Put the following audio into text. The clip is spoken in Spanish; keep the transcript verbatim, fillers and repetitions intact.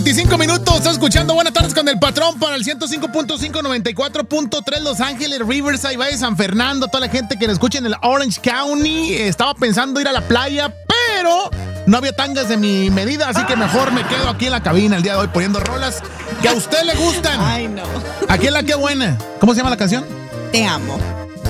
veinticinco minutos, estás escuchando Buenas tardes con el patrón para el ciento cinco punto cinco, noventa y cuatro punto tres Los Ángeles, Riverside, Valle San Fernando, toda la gente que nos escucha en el Orange County. Estaba pensando ir a la playa, pero no había tangas de mi medida, así que mejor me quedo aquí en la cabina el día de hoy poniendo rolas que a usted le gustan. Ay, no. Aquí es la que buena. ¿Cómo se llama la canción? Te amo.